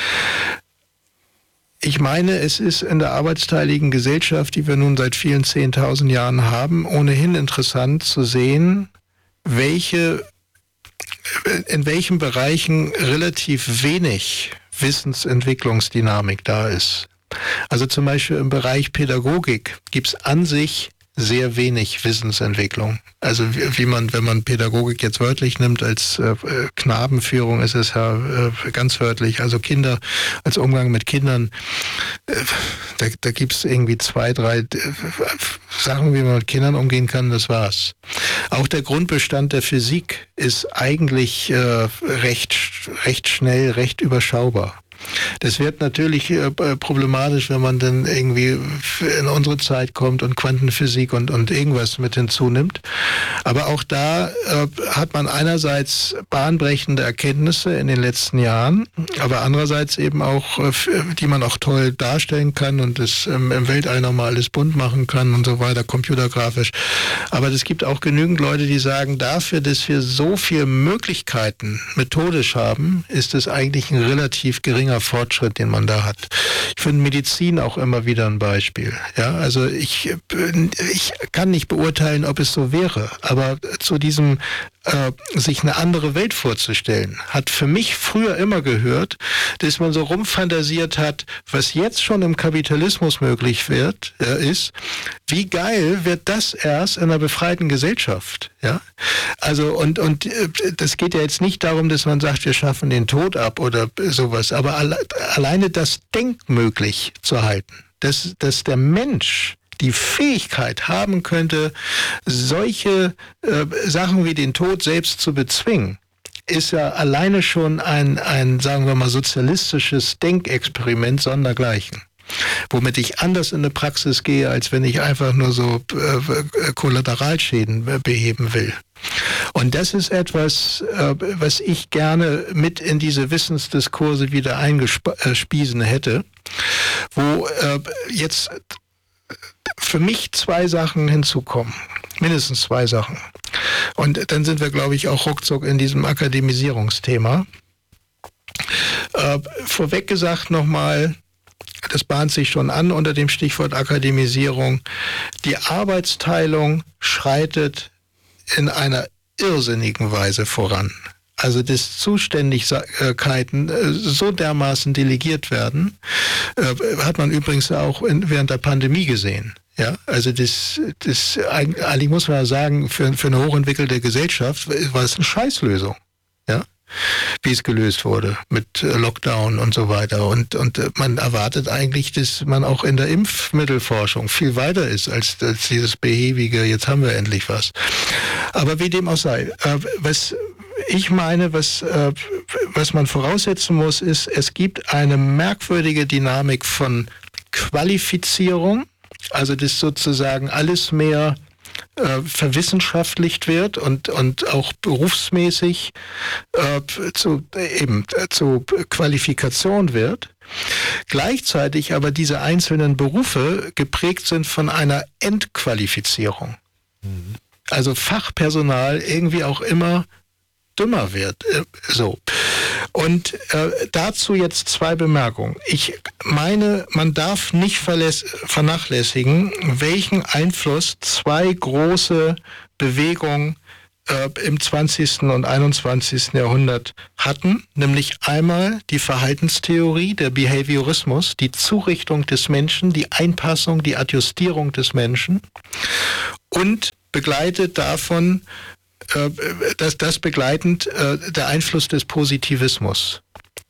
Ich meine, es ist in der arbeitsteiligen Gesellschaft, die wir nun seit vielen zehntausend Jahren haben, ohnehin interessant zu sehen, welche, in welchen Bereichen relativ wenig Wissensentwicklungsdynamik da ist. Also zum Beispiel im Bereich Pädagogik gibt es an sich sehr wenig Wissensentwicklung. Also wie, wie man, wenn man Pädagogik jetzt wörtlich nimmt, als äh, Knabenführung ist es ja äh, ganz wörtlich, also Kinder, als Umgang mit Kindern, äh, da, da gibt es irgendwie zwei, drei äh, Sachen, wie man mit Kindern umgehen kann, das war's. Auch der Grundbestand der Physik ist eigentlich äh, recht, recht schnell, recht überschaubar. Das wird natürlich äh, problematisch, wenn man dann irgendwie in unsere Zeit kommt und Quantenphysik und, und irgendwas mit hinzunimmt. Aber auch da äh, hat man einerseits bahnbrechende Erkenntnisse in den letzten Jahren, aber andererseits eben auch, äh, die man auch toll darstellen kann und das ähm, im Weltall nochmal alles bunt machen kann und so weiter, computergrafisch. Aber es gibt auch genügend Leute, die sagen, dafür, dass wir so viele Möglichkeiten methodisch haben, ist es eigentlich ein relativ geringer Fortschritt, den man da hat. Ich finde Medizin auch immer wieder ein Beispiel. Ja, also ich, ich kann nicht beurteilen, ob es so wäre, aber zu diesem äh, sich eine andere Welt vorzustellen, hat für mich früher immer gehört, dass man so rumfantasiert hat, was jetzt schon im Kapitalismus möglich wird, äh, ist, wie geil wird das erst in einer befreiten Gesellschaft? Ja, also und und äh, das geht ja jetzt nicht darum, dass man sagt, wir schaffen den Tod ab oder sowas, aber alle, alleine das denkmöglich zu halten, dass, dass der Mensch die Fähigkeit haben könnte, solche äh, Sachen wie den Tod selbst zu bezwingen, ist ja alleine schon ein, ein, sagen wir mal, sozialistisches Denkexperiment sondergleichen. Womit ich anders in eine Praxis gehe, als wenn ich einfach nur so äh, Kollateralschäden beheben will. Und das ist etwas, äh, was ich gerne mit in diese Wissensdiskurse wieder eingespiesen hätte, wo äh, jetzt für mich zwei Sachen hinzukommen. Mindestens zwei Sachen. Und dann sind wir, glaube ich, auch ruckzuck in diesem Akademisierungsthema. Äh, vorweg gesagt nochmal, das bahnt sich schon an unter dem Stichwort Akademisierung. Die Arbeitsteilung schreitet in einer irrsinnigen Weise voran. Also dass Zuständigkeiten so dermaßen delegiert werden, hat man übrigens auch während der Pandemie gesehen. Ja, also das, das eigentlich muss man ja sagen, für, für eine hochentwickelte Gesellschaft war es eine Scheißlösung. Ja, wie es gelöst wurde mit Lockdown und so weiter. Und, und man erwartet eigentlich, dass man auch in der Impfmittelforschung viel weiter ist als, als dieses behäbige, jetzt haben wir endlich was. Aber wie dem auch sei, äh, was ich meine, was, äh, was man voraussetzen muss, ist, es gibt eine merkwürdige Dynamik von Qualifizierung, also dass sozusagen alles mehr äh, verwissenschaftlicht wird und, und auch berufsmäßig äh, zu, eben, äh, zu Qualifikation wird. Gleichzeitig aber diese einzelnen Berufe geprägt sind von einer Entqualifizierung. Mhm. Also Fachpersonal irgendwie auch immer dümmer wird. Äh, so. Und äh, dazu jetzt zwei Bemerkungen. Ich meine, man darf nicht verläss- vernachlässigen, welchen Einfluss zwei große Bewegungen äh, im zwanzigsten und einundzwanzigsten Jahrhundert hatten, nämlich einmal die Verhaltenstheorie, der Behaviorismus, die Zurichtung des Menschen, die Einpassung, die Adjustierung des Menschen und begleitet davon Das, das begleitend äh, der Einfluss des Positivismus.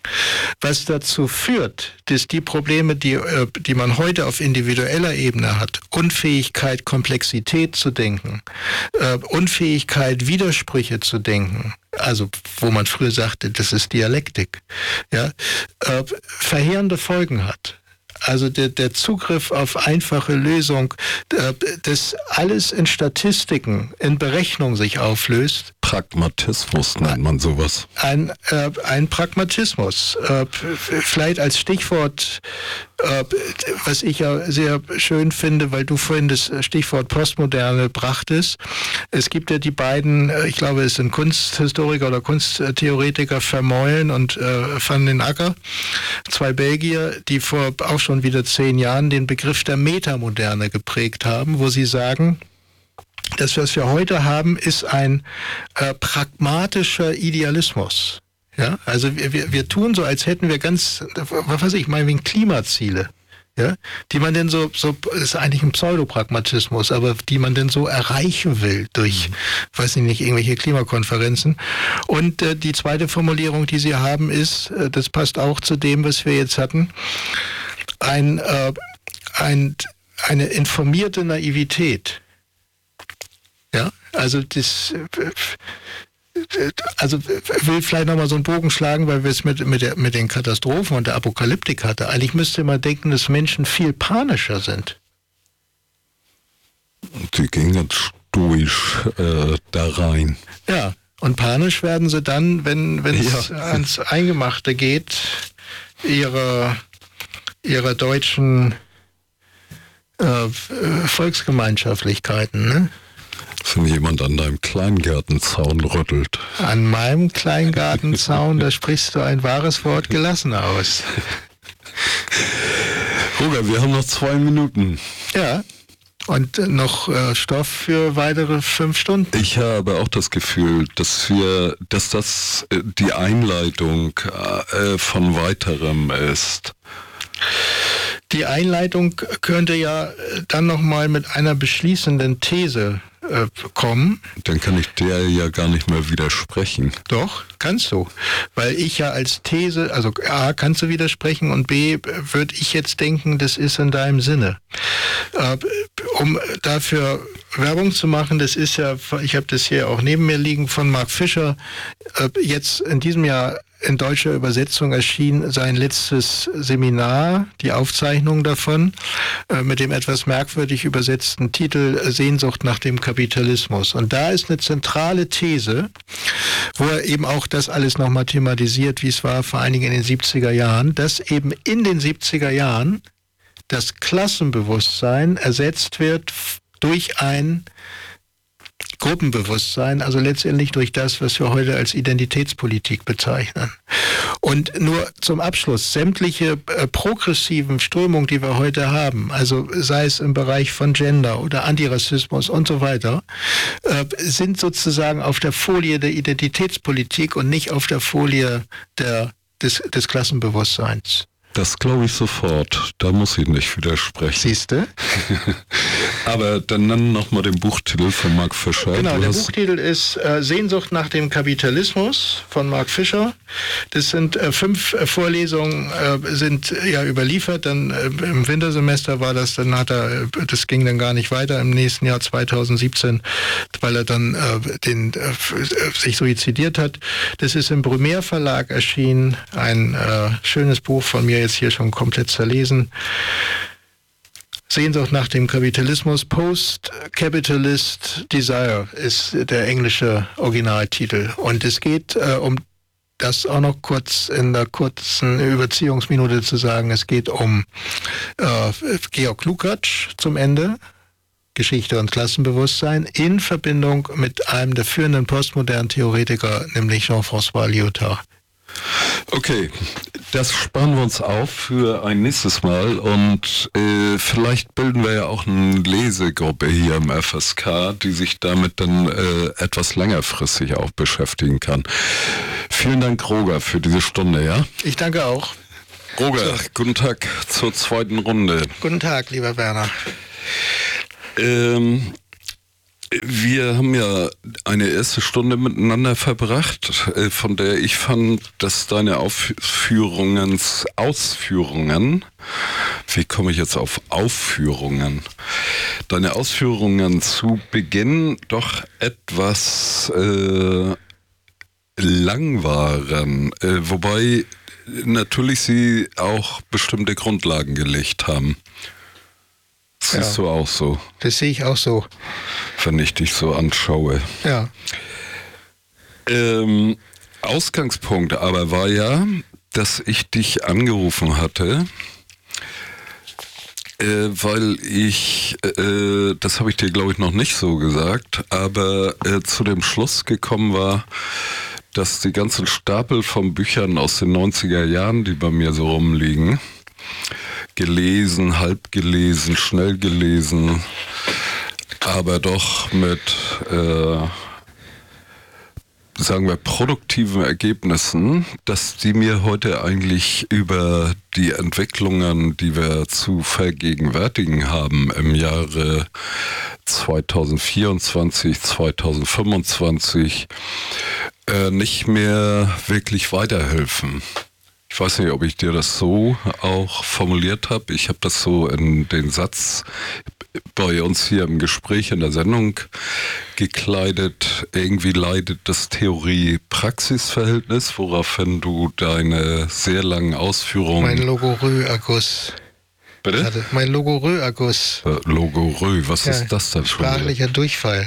Was dazu führt, dass die Probleme, die, äh, die man heute auf individueller Ebene hat, Unfähigkeit, Komplexität zu denken, äh, Unfähigkeit, Widersprüche zu denken, also wo man früher sagte, das ist Dialektik, ja, äh, verheerende Folgen hat. Also der, der Zugriff auf einfache Lösung, das alles in Statistiken, in Berechnung sich auflöst. Pragmatismus nennt man sowas. Ein, äh, ein Pragmatismus. Äh, vielleicht als Stichwort, äh, was ich ja sehr schön finde, weil du vorhin das Stichwort Postmoderne brachtest. Es gibt ja die beiden, ich glaube, es sind Kunsthistoriker oder Kunsttheoretiker, Vermeulen und äh, Van den Acker, zwei Belgier, die vor auch schon wieder zehn Jahren den Begriff der Metamoderne geprägt haben, wo sie sagen, das, was wir heute haben, ist ein äh, pragmatischer Idealismus. Ja, also wir, wir, wir tun so, als hätten wir ganz, was weiß ich, meinetwegen Klimaziele, ja, die man denn so, so, das ist eigentlich ein Pseudopragmatismus, aber die man denn so erreichen will durch, mhm. weiß ich nicht, irgendwelche Klimakonferenzen. Und äh, die zweite Formulierung, die sie haben, ist, äh, das passt auch zu dem, was wir jetzt hatten, ein, äh, ein, eine informierte Naivität. Ja, also das, also will vielleicht nochmal so einen Bogen schlagen, weil wir es mit, mit, der, mit den Katastrophen und der Apokalyptik hatten. Eigentlich müsste man denken, dass Menschen viel panischer sind. Die gehen ganz stoisch äh, da rein. Ja, und panisch werden sie dann, wenn es ja. ans Eingemachte geht, ihrer, ihrer deutschen äh, Volksgemeinschaftlichkeiten, ne? Wenn jemand an deinem Kleingartenzaun rüttelt. An meinem Kleingartenzaun, da sprichst du ein wahres Wort gelassen aus. Roger, wir haben noch zwei Minuten. Ja, und noch äh, Stoff für weitere fünf Stunden. Ich habe auch das Gefühl, dass wir, dass das äh, die Einleitung äh, von weiterem ist. Die Einleitung könnte ja dann nochmal mit einer beschließenden These äh, kommen. Dann kann ich der ja gar nicht mehr widersprechen. Doch, kannst du. Weil ich ja als These, also A, kannst du widersprechen und B, würde ich jetzt denken, das ist in deinem Sinne. Äh, um dafür Werbung zu machen, das ist ja, ich habe das hier auch neben mir liegen, von Mark Fisher, äh, jetzt in diesem Jahr in deutscher Übersetzung erschien sein letztes Seminar, die Aufzeichnung davon, äh, mit dem etwas merkwürdig übersetzten Titel Sehnsucht nach dem Kapitalismus. Und da ist eine zentrale These, wo er eben auch das alles nochmal thematisiert, wie es war vor allen Dingen in den siebziger Jahren, dass eben in den siebziger Jahren das Klassenbewusstsein ersetzt wird durch ein Gruppenbewusstsein, also letztendlich durch das, was wir heute als Identitätspolitik bezeichnen. Und nur zum Abschluss, sämtliche äh, progressiven Strömungen, die wir heute haben, also sei es im Bereich von Gender oder Antirassismus und so weiter, äh, sind sozusagen auf der Folie der Identitätspolitik und nicht auf der Folie der, des, des Klassenbewusstseins. Das glaube ich sofort. Da muss ich nicht widersprechen. Siehst du? Aber dann nenn nochmal den Buchtitel von Mark Fisher. Genau, du der hast... Buchtitel ist äh, Sehnsucht nach dem Kapitalismus von Mark Fisher. Das sind äh, fünf äh, Vorlesungen, äh, sind äh, ja überliefert. Dann äh, im Wintersemester war das, dann hat er, äh, das ging dann gar nicht weiter im nächsten Jahr zweitausendsiebzehn, weil er dann äh, den, äh, sich suizidiert hat. Das ist im Brumaire Verlag erschienen. Ein äh, schönes Buch von mir, jetzt hier schon komplett zerlesen. Sehnsucht nach dem Kapitalismus, Post-Capitalist Desire ist der englische Originaltitel. Und es geht äh, um das auch noch kurz in der kurzen Überziehungsminute zu sagen, es geht um äh, Georg Lukács zum Ende, Geschichte und Klassenbewusstsein, in Verbindung mit einem der führenden postmodernen Theoretiker, nämlich Jean-François Lyotard. Okay, das sparen wir uns auf für ein nächstes Mal und äh, vielleicht bilden wir ja auch eine Lesegruppe hier im F S K, die sich damit dann äh, etwas längerfristig auch beschäftigen kann. Vielen Dank, Roger, für diese Stunde, ja? Ich danke auch. Roger, so. Guten Tag zur zweiten Runde. Guten Tag, lieber Werner. Ähm... Wir haben ja eine erste Stunde miteinander verbracht, von der ich fand, dass deine Aufführungen, Ausführungen, wie komme ich jetzt auf Aufführungen, deine Ausführungen zu Beginn doch etwas äh, lang waren, äh, wobei natürlich sie auch bestimmte Grundlagen gelegt haben. Siehst ja. Du auch so? Das sehe ich auch so. Wenn ich dich so anschaue. Ja. Ähm, Ausgangspunkt aber war ja, dass ich dich angerufen hatte, äh, weil ich, äh, das habe ich dir glaube ich noch nicht so gesagt, aber äh, zu dem Schluss gekommen war, dass die ganzen Stapel von Büchern aus den neunziger Jahren, die bei mir so rumliegen, gelesen, halb gelesen, schnell gelesen, aber doch mit, äh, sagen wir, produktiven Ergebnissen, dass die mir heute eigentlich über die Entwicklungen, die wir zu vergegenwärtigen haben im Jahre zweitausendvierundzwanzig, zweitausendfünfundzwanzig, äh, nicht mehr wirklich weiterhelfen. Ich weiß nicht, ob ich dir das so auch formuliert habe. Ich habe das so in den Satz bei uns hier im Gespräch in der Sendung gekleidet. Irgendwie leidet das Theorie-Praxis-Verhältnis, woraufhin du deine sehr langen Ausführungen... Mein Logorö-Erguss. Bitte? Also mein Logorö-Erguss. Äh, Logorö, was ja, ist das denn schon? Sprachlicher Durchfall.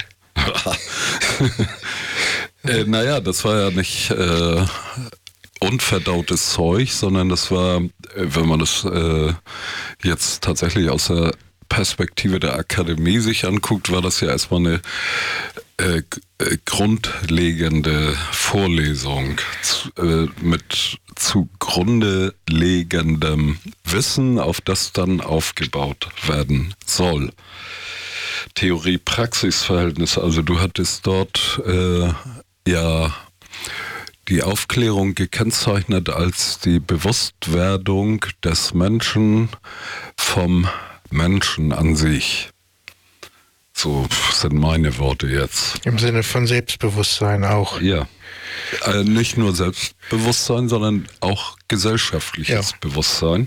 äh, naja, das war ja nicht... Äh, unverdautes Zeug, sondern das war, wenn man das äh, jetzt tatsächlich aus der Perspektive der Akademie sich anguckt, war das ja erstmal eine äh, grundlegende Vorlesung zu, äh, mit zugrunde legendem Wissen, auf das dann aufgebaut werden soll. Theorie-Praxis-Verhältnis, also du hattest dort äh, ja die Aufklärung gekennzeichnet als die Bewusstwerdung des Menschen vom Menschen an sich. So sind meine Worte jetzt. Im Sinne von Selbstbewusstsein auch. Ja. Äh, nicht nur Selbstbewusstsein, sondern auch gesellschaftliches ja. Bewusstsein.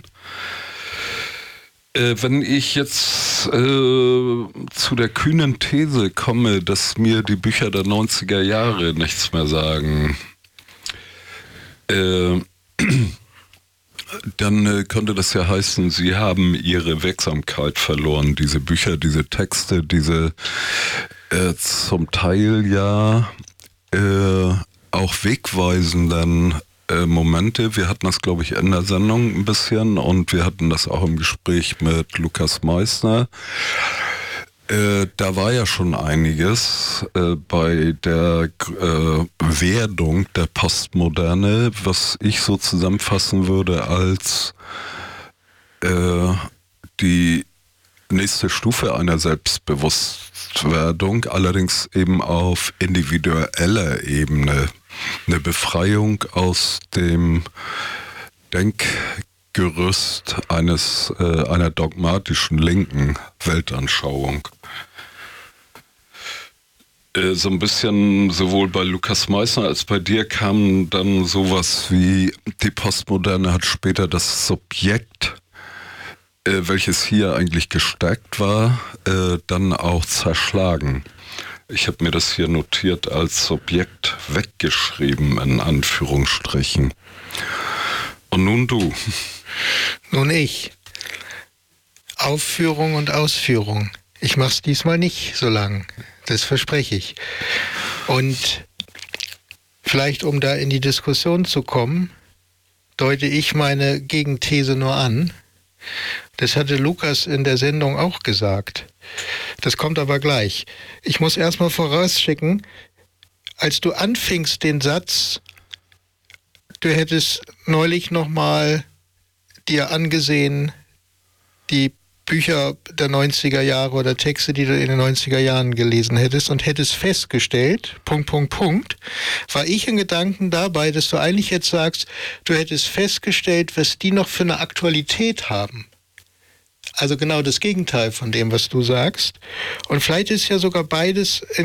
Äh, wenn ich jetzt äh, zu der kühnen These komme, dass mir die Bücher der neunziger Jahre nichts mehr sagen, Äh, dann äh, könnte das ja heißen, sie haben ihre Wirksamkeit verloren, diese Bücher, diese Texte, diese äh, zum Teil ja äh, auch wegweisenden äh, Momente. Wir hatten das, glaube ich, in der Sendung ein bisschen und wir hatten das auch im Gespräch mit Lukas Meissner. Äh, da war ja schon einiges äh, bei der äh, Werdung der Postmoderne, was ich so zusammenfassen würde als äh, die nächste Stufe einer Selbstbewusstwerdung, allerdings eben auf individueller Ebene. Eine Befreiung aus dem Denkgerüst eines, äh, einer dogmatischen linken Weltanschauung. So ein bisschen sowohl bei Lukas Meissner als bei dir kam dann sowas wie, die Postmoderne hat später das Subjekt, äh, welches hier eigentlich gestärkt war, äh, dann auch zerschlagen. Ich habe mir das hier notiert als Subjekt weggeschrieben, in Anführungsstrichen. Und nun du. Nun ich. Aufführung und Ausführung. Ich mach's diesmal nicht so lang. Das verspreche ich. Und Vielleicht um da in die Diskussion zu kommen, deute ich meine Gegenthese nur an. Das hatte Lukas in der Sendung auch gesagt. Das kommt aber gleich. Ich muss erstmal vorausschicken, als du anfingst den Satz, du hättest neulich nochmal dir angesehen, die Bücher der neunziger Jahre oder Texte, die du in den neunziger Jahren gelesen hättest und hättest festgestellt, Punkt, Punkt, Punkt, war ich in Gedanken dabei, dass du eigentlich jetzt sagst, du hättest festgestellt, was die noch für eine Aktualität haben. Also genau das Gegenteil von dem, was du sagst. Und vielleicht ist ja sogar beides in